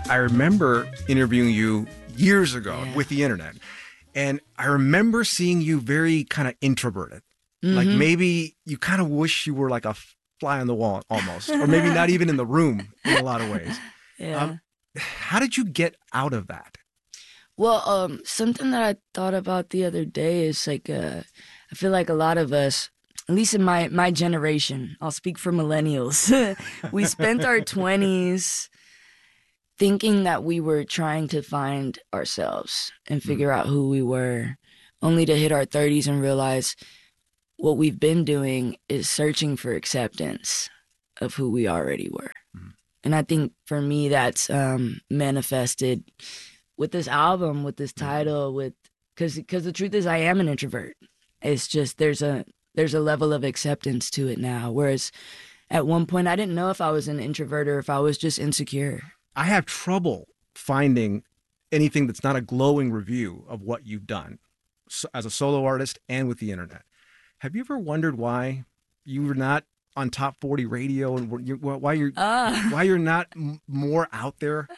I remember interviewing you years ago with the internet, and I remember seeing you very kind of introverted. Like maybe you kind of wish you were like a fly on the wall almost, or maybe not even in the room in a lot of ways. How did you get out of that? Well, something that I thought about the other day is like, I feel like a lot of us, at least in my generation, I'll speak for millennials, we spent our 20s thinking that we were trying to find ourselves and figure out who we were, only to hit our 30s and realize what we've been doing is searching for acceptance of who we already were. And I think for me, that's manifested with this album, with this title, because the truth is I am an introvert. It's just there's a level of acceptance to it now. Whereas at one point I didn't know if I was an introvert or if I was just insecure. I have trouble finding anything that's not a glowing review of what you've done as a solo artist and with the internet. Have you ever wondered why you were not on top 40 radio and why you're not more out there?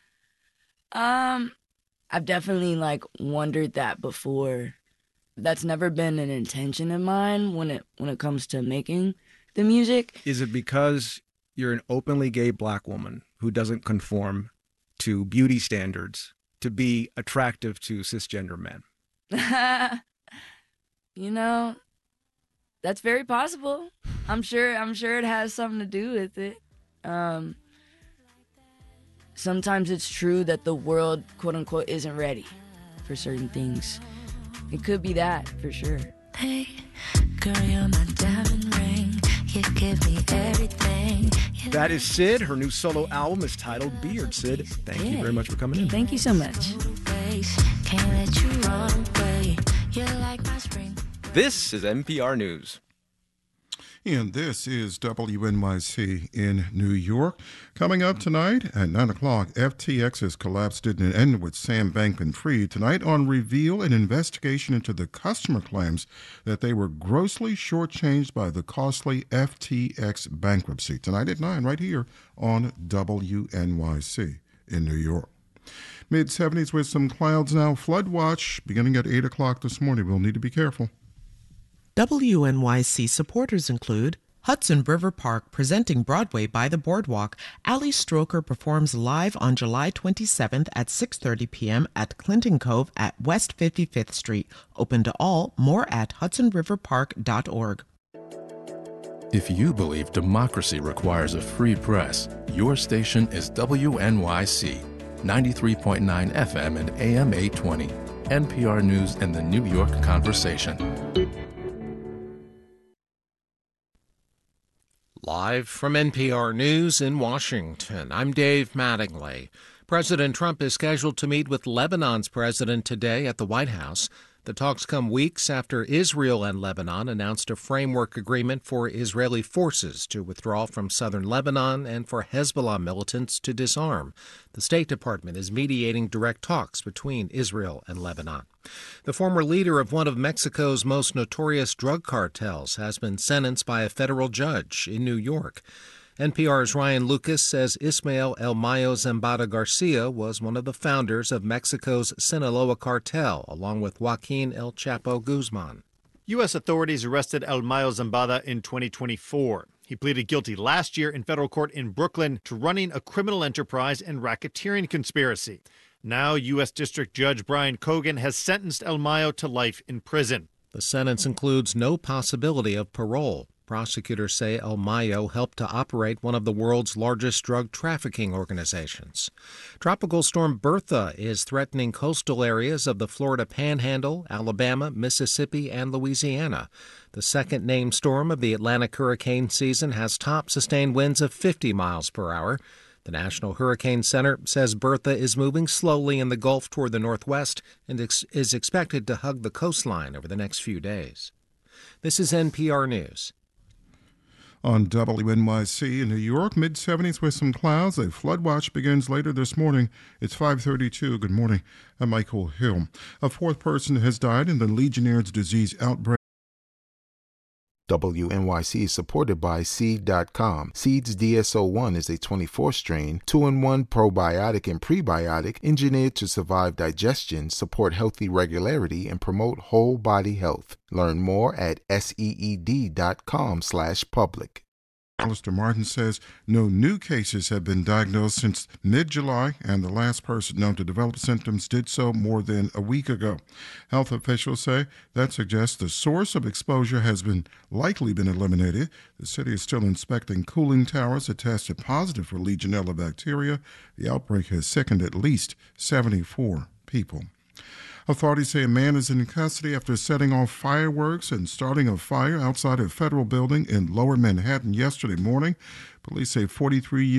I've definitely wondered that before. That's never been an intention of mine when it comes to making the music. Is it because you're an openly gay Black woman who doesn't conform to beauty standards to be attractive to cisgender men? That's very possible. I'm sure it has something to do with it. Sometimes it's true that the world, quote unquote, isn't ready for certain things. It could be that, for sure. Hey, girl, you're my diamond ring. You give me everything. That is Syd. Her new solo album is titled Beard. Syd, thank you very much for coming in. Thank you so much. Can't let you run away. You're like my spring. This is NPR News. And this is WNYC in New York. Coming up tonight at 9 o'clock, FTX's collapse didn't end with Sam Bankman-Fried. Tonight on Reveal, an investigation into the customer claims that they were grossly shortchanged by the costly FTX bankruptcy. Tonight at 9, right here on WNYC in New York. Mid-70s with some clouds now. Flood watch beginning at 8 o'clock this morning. We'll need to be careful. WNYC supporters include Hudson River Park presenting Broadway by the Boardwalk. Ali Stroker performs live on July 27th at 6:30 p.m. at Clinton Cove at West 55th Street. Open to all. More at hudsonriverpark.org. If you believe democracy requires a free press, your station is WNYC, 93.9 FM and AM 820. NPR News and the New York Conversation. Live from NPR News in Washington, I'm Dave Mattingly. President Trump is scheduled to meet with Lebanon's president today at the White House. The talks come weeks after Israel and Lebanon announced a framework agreement for Israeli forces to withdraw from southern Lebanon and for Hezbollah militants to disarm. The State Department is mediating direct talks between Israel and Lebanon. The former leader of one of Mexico's most notorious drug cartels has been sentenced by a federal judge in New York. NPR's Ryan Lucas says Ismael El Mayo Zambada Garcia was one of the founders of Mexico's Sinaloa cartel, along with Joaquin El Chapo Guzman. U.S. authorities arrested El Mayo Zambada in 2024. He pleaded guilty last year in federal court in Brooklyn to running a criminal enterprise and racketeering conspiracy. Now, U.S. District Judge Brian Cogan has sentenced El Mayo to life in prison. The sentence includes no possibility of parole. Prosecutors say El Mayo helped to operate one of the world's largest drug trafficking organizations. Tropical storm Bertha is threatening coastal areas of the Florida Panhandle, Alabama, Mississippi, and Louisiana. The second named storm of the Atlantic hurricane season has top sustained winds of 50 miles per hour. The National Hurricane Center says Bertha is moving slowly in the Gulf toward the northwest and is expected to hug the coastline over the next few days. This is NPR News. On WNYC in New York, mid-70s with some clouds. A flood watch begins later this morning. It's 5:32. Good morning. I'm Michael Hill. A fourth person has died in the Legionnaire's disease outbreak WNYC is supported by Seed.com. Seed's DSO1 is a 24-strain, 2-in-1 probiotic and prebiotic engineered to survive digestion, support healthy regularity, and promote whole body health. Learn more at seed.com/public. Alistair Martin says no new cases have been diagnosed since mid-July, and the last person known to develop symptoms did so more than a week ago. Health officials say that suggests the source of exposure has likely been eliminated. The city is still inspecting cooling towers that tested positive for Legionella bacteria. The outbreak has sickened at least 74 people. Authorities say a man is in custody after setting off fireworks and starting a fire outside a federal building in Lower Manhattan yesterday morning. Police say 43-year